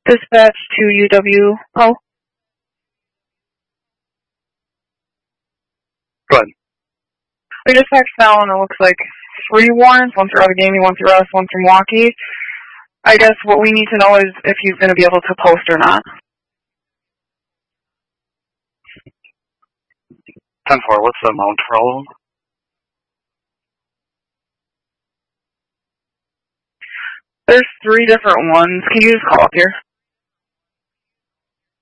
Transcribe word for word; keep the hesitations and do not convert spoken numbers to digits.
Dispatch to U W O. Go ahead. We dispatched now, and it looks like three warrants, one for Allegheny, one for us, one for Milwaukee. I guess what we need to know is if he's going to be able to post or not. ten four, what's the amount for all of them? There's three different ones. Can you just call up here?